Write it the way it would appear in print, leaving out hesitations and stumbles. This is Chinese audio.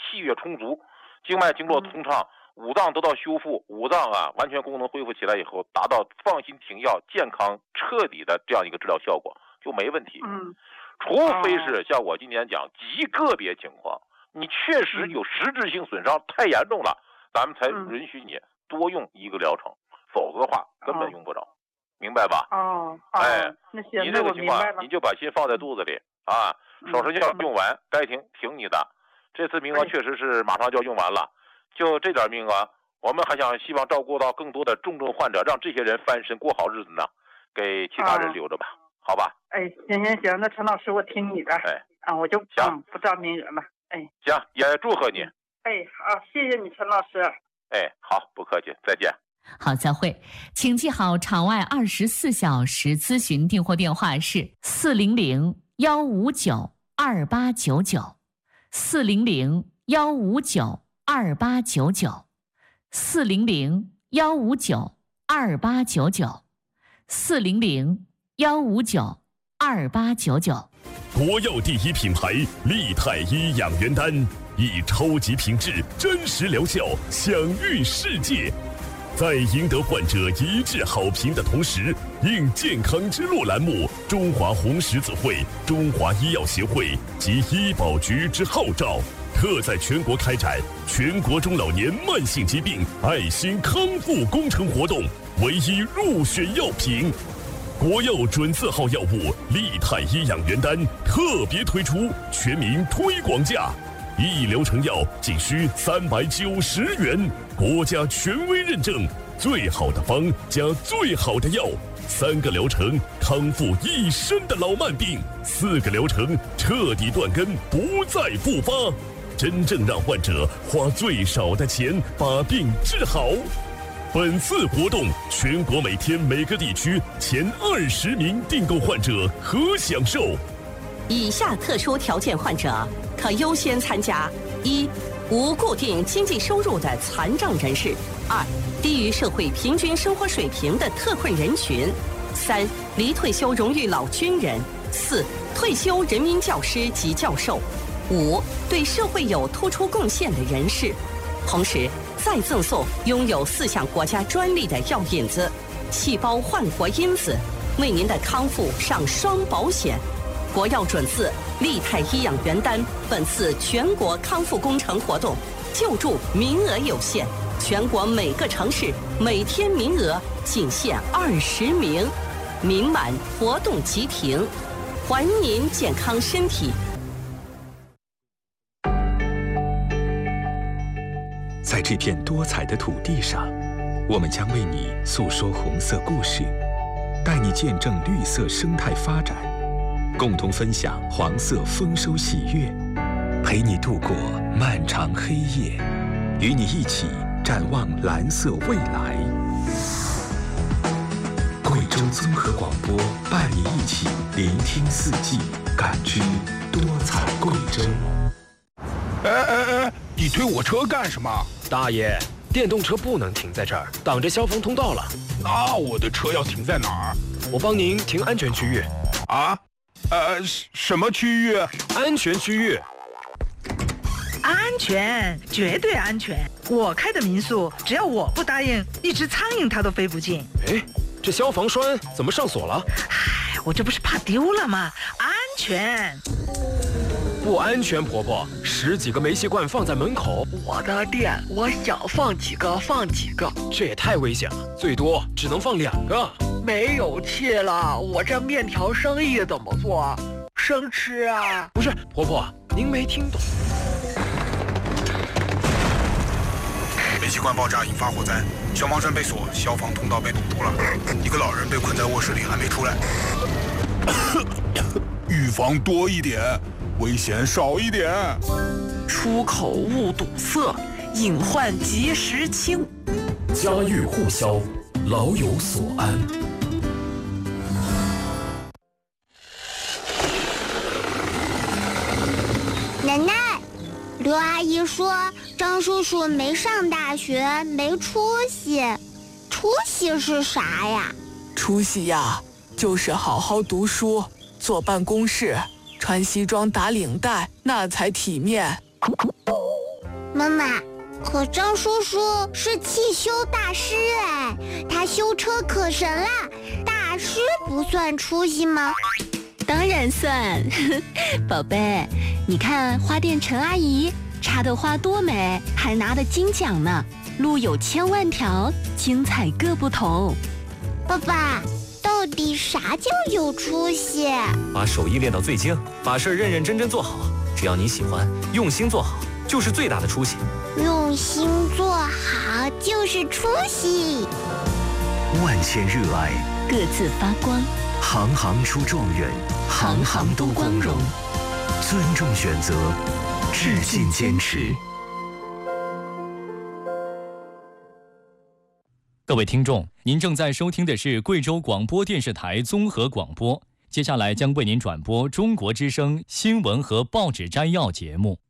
气血充足，经脉经络通畅，五脏得到修复，五脏完全功能恢复起来以后，达到放心停药、健康彻底的这样一个治疗效果，就没问题。除非是像我今天讲极个别情况，你确实有实质性损伤太严重了，咱们才允许你多用一个疗程，否则的话根本用不着，明白吧？ 那行， 你这个情况你就把心放在肚子里手术药用完该停你的。这次名额确实是马上就要用完了，就这点名额，我们还想希望照顾到更多的重症患者，让这些人翻身过好日子呢，给其他人留着吧，好吧？ 行，那陈老师我听你的，我就不占名额了， 行，也祝贺你， 好，谢谢你陈老师， 好，不客气，再见。 好，再会。请记好场外24小时咨询订货电话是400-159-2899，400-159-2899，400-159-2899。 国药第一品牌利泰医养元丹，以超级品质、真实疗效享誉世界。在赢得患者一致好评的同时，应健康之路栏目、中华红十字会、中华医药协会及医保局之号召，特在全国开展全国中老年慢性疾病爱心康复工程活动，唯一入选药品。国药准字号药物利泰医养元丹特别推出全民推广价，1疗程药仅需390元，国家权威认证，最好的方加最好的药，3个疗程康复一身的老慢病，4个疗程彻底断根不再复发，真正让患者花最少的钱把病治好。本次活动全国每天每个地区前20名订购患者可享受。 以下特殊条件患者可优先参加：1、无固定经济收入的残障人士；2、低于社会平均生活水平的特困人群；3、离退休荣誉老军人；4、退休人民教师及教授；5、对社会有突出贡献的人士。同时，再赠送拥有4项国家专利的药引子、细胞焕活因子，为您的康复上双保险。国药准字利泰医养元丹本次全国康复工程活动救助名额有限，全国每个城市每天名额仅限20名，名满活动即停，还您健康身体。 在这片多彩的土地上，我们将为你诉说红色故事，带你见证绿色生态发展，共同分享黄色丰收喜悦，陪你度过漫长黑夜，与你一起展望蓝色未来。贵州综合广播伴你一起聆听四季，感知多彩贵州。 你推我车干什么？ 大爷，电动车不能停在这儿，挡着消防通道了。 那我的车要停在哪儿？ 我帮您停安全区域。 什么区域？ 安全区域。 安全，绝对安全。我开的民宿，只要我不答应，一只苍蝇它都飞不进。 这消防栓怎么上锁了？ 我这不是怕丢了吗？安全。 不安全，婆婆，10几个煤气罐放在门口。 我的店，我想放几个放几个。 这也太危险了，最多只能放2个。 没有气了，我这面条生意怎么做？生吃啊？ 不是，婆婆，您没听懂。 煤气罐爆炸引发火灾，消防栓被锁，消防通道被堵住了，一个老人被困在卧室里还没出来。预防多一点，危险少一点。 出口勿堵塞，隐患及时清。 家喻户晓，老有所安。 奶奶，刘阿姨说张叔叔没上大学，没出息。出息是啥呀？ 出息呀，就是好好读书，坐办公室，穿西装打领带，那才体面。 妈妈，可张叔叔是汽修大师哎，他修车可神了，大师不算出息吗？ 当然算。宝贝，你看花店陈阿姨插的花多美，还拿了金奖呢。路有千万条，精彩各不同。 爸爸，到底啥叫有出息？ 把手艺练到最精，把事认认真真做好，只要你喜欢，用心做好，就是最大的出息。 用心做好就是出息。 万千热爱， 各自发光， 行行出状元，行行都光荣。尊重选择，致敬坚持。 各位听众，您正在收听的是贵州广播电视台综合广播，接下来将为您转播中国之声新闻和报纸摘要节目。